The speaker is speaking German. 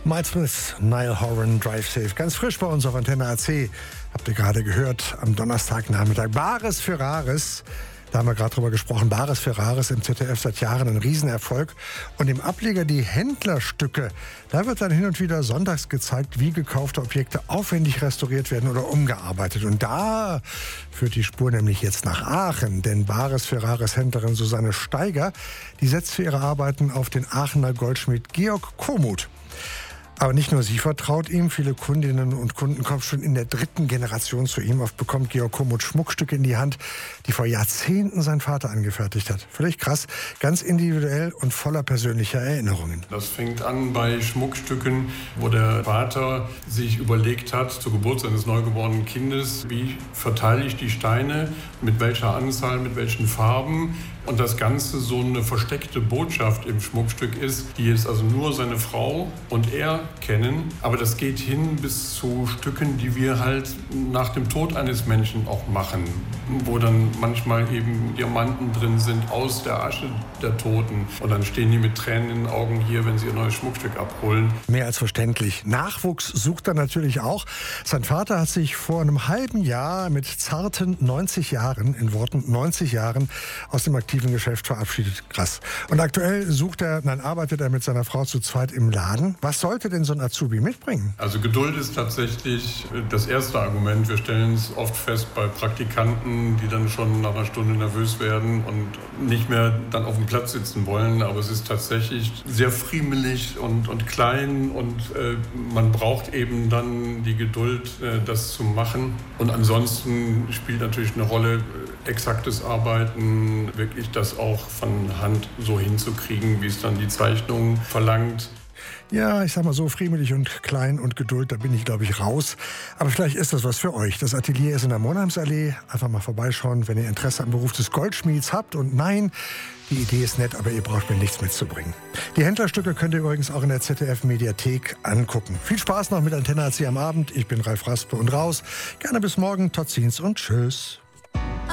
Miles Smith, Niall Horan, Drive Safe. Ganz frisch bei uns auf Antenne AC. Habt ihr gerade gehört, am Donnerstagnachmittag. Bares für Rares. Da haben wir gerade drüber gesprochen. Bares für Rares im ZDF seit Jahren ein Riesenerfolg. Und im Ableger die Händlerstücke. Da wird dann hin und wieder sonntags gezeigt, wie gekaufte Objekte aufwendig restauriert werden oder umgearbeitet. Und da führt die Spur nämlich jetzt nach Aachen. Denn Bares für Rares Händlerin Susanne Steiger, die setzt für ihre Arbeiten auf den Aachener Goldschmied Georg Komuth. Aber nicht nur sie vertraut ihm, viele Kundinnen und Kunden kommen schon in der 3. Generation zu ihm. Oft bekommt Georg Komuth Schmuckstücke in die Hand, die vor Jahrzehnten sein Vater angefertigt hat. Völlig krass, ganz individuell und voller persönlicher Erinnerungen. Das fängt an bei Schmuckstücken, wo der Vater sich überlegt hat, zur Geburt seines neugeborenen Kindes, wie verteile ich die Steine, mit welcher Anzahl, mit welchen Farben. Und das Ganze so eine versteckte Botschaft im Schmuckstück ist, die jetzt also nur seine Frau und er kennen. Aber das geht hin bis zu Stücken, die wir halt nach dem Tod eines Menschen auch machen, wo dann manchmal eben Diamanten drin sind aus der Asche der Toten. Und dann stehen die mit Tränen in den Augen hier, wenn sie ihr neues Schmuckstück abholen. Mehr als verständlich. Nachwuchs sucht er natürlich auch. Sein Vater hat sich vor einem halben Jahr mit zarten 90 Jahren, in Worten 90 Jahren, aus dem aktiven Geschäft verabschiedet. Krass. Und aktuell arbeitet er mit seiner Frau zu zweit im Laden. Was sollte denn so ein Azubi mitbringen? Also Geduld ist tatsächlich das erste Argument. Wir stellen es oft fest bei Praktikanten, die dann schon nach einer Stunde nervös werden und nicht mehr dann auf dem Platz sitzen wollen. Aber es ist tatsächlich sehr friemelig und klein und man braucht eben dann die Geduld, das zu machen. Und ansonsten spielt natürlich eine Rolle exaktes Arbeiten, wirklich das auch von Hand so hinzukriegen, wie es dann die Zeichnung verlangt. Ja, ich sag mal so, friemelig und klein und Geduld, da bin ich, glaube ich, raus. Aber vielleicht ist das was für euch. Das Atelier ist in der Monheimsallee. Einfach mal vorbeischauen, wenn ihr Interesse am Beruf des Goldschmieds habt. Und nein, die Idee ist nett, aber ihr braucht mir nichts mitzubringen. Die Händlerstücke könnt ihr übrigens auch in der ZDF-Mediathek angucken. Viel Spaß noch mit Antenne AC am Abend. Ich bin Ralf Raspe und raus. Gerne bis morgen. Tot ziens und tschüss.